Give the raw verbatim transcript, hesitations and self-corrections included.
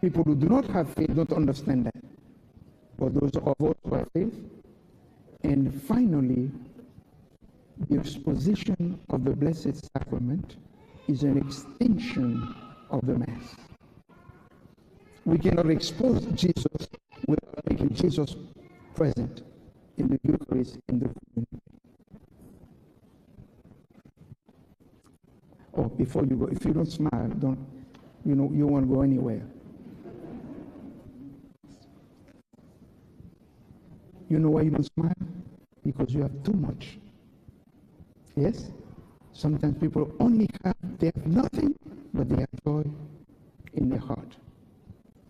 People who do not have faith don't understand that. But those of us who have faith, and finally, the exposition of the Blessed Sacrament is an extension of the Mass. We cannot expose Jesus without making Jesus present in the Eucharist, in the community. Oh, before you go, if you don't smile, don't, you know, you won't go anywhere. You know why you don't smile? Because you have too much. Yes? Sometimes people only have, they have nothing, but they have joy in their heart.